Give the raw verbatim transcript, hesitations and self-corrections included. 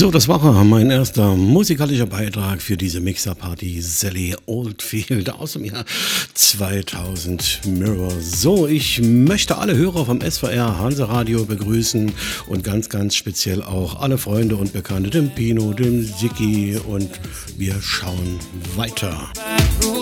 So, das war mein erster musikalischer Beitrag für diese Mixer-Party Sally Oldfield aus dem Jahr zweitausend Mirror. So, ich möchte alle Hörer vom S V R Hanse-Radio begrüßen und ganz, ganz speziell auch alle Freunde und Bekannte, dem Pino, dem Siki, und wir schauen weiter.